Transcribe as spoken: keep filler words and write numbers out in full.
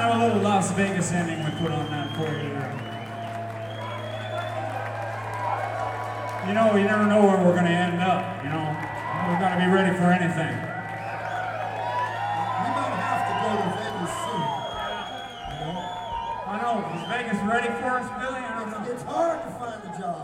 of a little Las Vegas ending we put on that for you there. You know, you never know where we're going to end up, you know. We've got to be ready for anything. We might have to go to Vegas soon. You know? I know. Is Vegas ready for us, Billy? I don't know. It's hard to find a job.